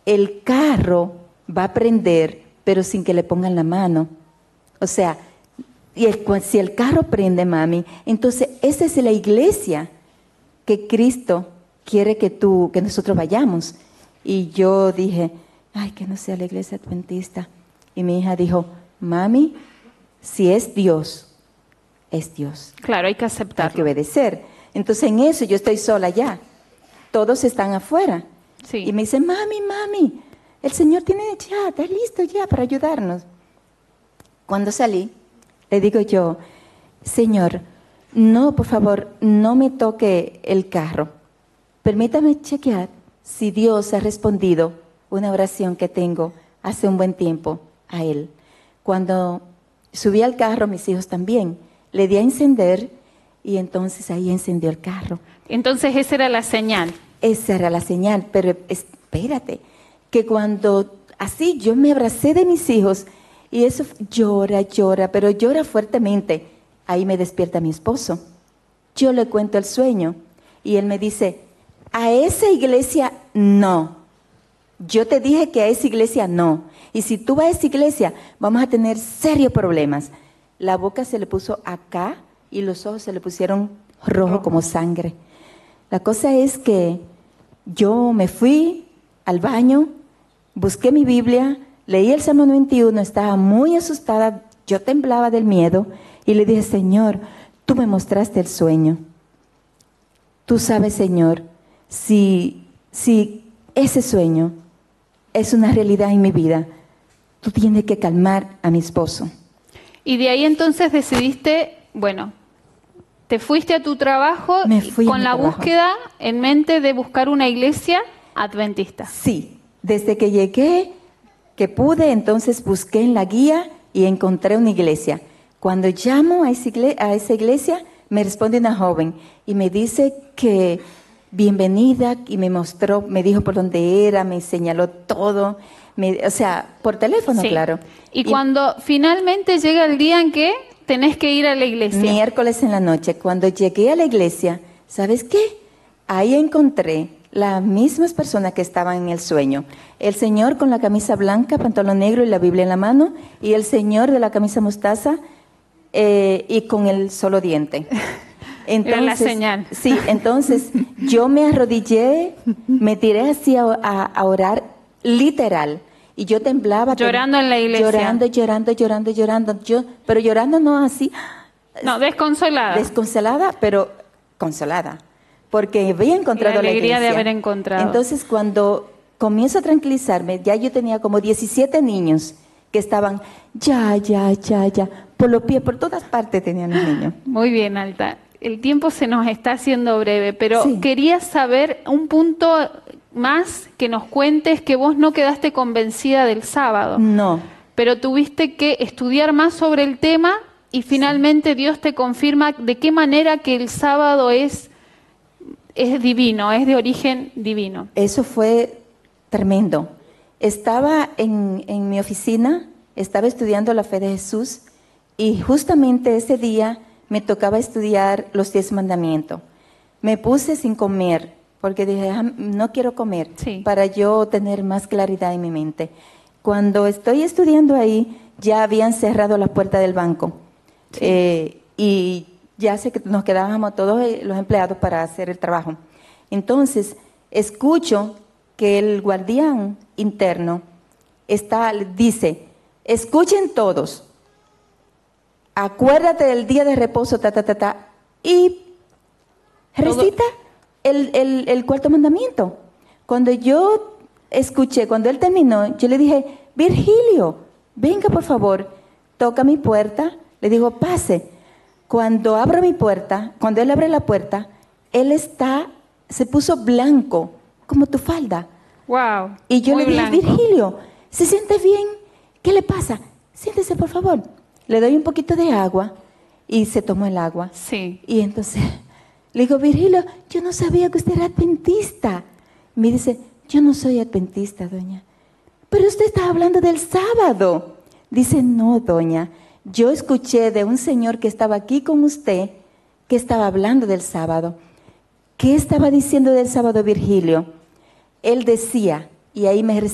el carro va a prender, pero sin que le pongan la mano. O sea, si el carro prende, mami, entonces esa es la iglesia que Cristo quiere que nosotros vayamos. Y yo dije, ay, que no sea la iglesia adventista. Y mi hija dijo, mami, si es Dios, es Dios. Claro, hay que aceptarlo. Hay que obedecer. Entonces en eso yo estoy sola ya. Todos están afuera. Sí. Y me dice, mami, el Señor está listo ya para ayudarnos. Cuando salí, le digo yo, Señor, no, por favor, no me toque el carro. Permítame chequear si Dios ha respondido una oración que tengo hace un buen tiempo a Él. Cuando subí al carro, mis hijos también, le di a encender y entonces ahí encendió el carro. Entonces esa era la señal. Esa era la señal, pero espérate, que cuando así yo me abracé de mis hijos y eso llora, pero llora fuertemente, ahí me despierta mi esposo. Yo le cuento el sueño y él me dice, a esa iglesia no. Yo te dije que a esa iglesia no. Y si tú vas a esa iglesia, vamos a tener serios problemas. La boca se le puso acá y los ojos se le pusieron rojo como sangre. La cosa es que yo me fui al baño, busqué mi Biblia, leí el Salmo 91, estaba muy asustada, yo temblaba del miedo y le dije, Señor, tú me mostraste el sueño. Tú sabes, Señor, si ese sueño es una realidad en mi vida, tú tienes que calmar a mi esposo. Y de ahí entonces decidiste, bueno, te fuiste a tu trabajo con la búsqueda en mente de buscar una iglesia adventista. Sí, desde que llegué, que pude, entonces busqué en la guía y encontré una iglesia. Cuando llamo a esa iglesia, me responde una joven y me dice que bienvenida y me dijo por dónde era, me señaló todo, o sea, por teléfono, sí. Claro. Y cuando finalmente llega el día en que tenés que ir a la iglesia. Miércoles en la noche, cuando llegué a la iglesia, ¿sabes qué? Ahí encontré las mismas personas que estaban en el sueño. El señor con la camisa blanca, pantalón negro y la Biblia en la mano, y el señor de la camisa mostaza y con el solo diente. Entonces, era la señal. Sí, entonces yo me arrodillé, me tiré así a orar, literal. Y yo temblaba. Llorando en la iglesia. Llorando. Pero llorando no así. No, desconsolada. Desconsolada, pero consolada. Porque había encontrado la iglesia. La alegría de haber encontrado. Entonces, cuando comienzo a tranquilizarme, ya yo tenía como 17 niños que estaban ya. Por los pies, por todas partes tenían los niños. Muy bien, Alta. El tiempo se nos está haciendo breve, pero sí. Quería saber un punto más, que nos cuentes que vos no quedaste convencida del sábado. No. Pero tuviste que estudiar más sobre el tema y finalmente sí. Dios te confirma de qué manera que el sábado es divino, es de origen divino. Eso fue tremendo. Estaba en mi oficina, estaba estudiando la fe de Jesús y justamente ese día me tocaba estudiar los 10 mandamientos. Me puse sin comer, porque dije, no quiero comer, sí. Para yo tener más claridad en mi mente. Cuando estoy estudiando ahí, ya habían cerrado la puerta del banco. Sí. Y ya sé que nos quedábamos todos los empleados para hacer el trabajo. Entonces, escucho que el guardián interno dice, escuchen todos, acuérdate del día de reposo, y recita el cuarto mandamiento. Cuando yo escuché, cuando él terminó, yo le dije, Virgilio, venga por favor, toca mi puerta. Le digo, pase. Cuando abro mi puerta, cuando él abre la puerta, se puso blanco, como tu falda. Wow. Y yo le dije, blanco. Virgilio, ¿se siente bien? ¿Qué le pasa? Siéntese, por favor. Le doy un poquito de agua y se tomó el agua. Sí. Y entonces le digo, Virgilio, yo no sabía que usted era adventista. Me dice, yo no soy adventista, doña. Pero usted está hablando del sábado. Dice, no, doña. Yo escuché de un señor que estaba aquí con usted que estaba hablando del sábado. ¿Qué estaba diciendo del sábado, Virgilio? Él decía, y ahí me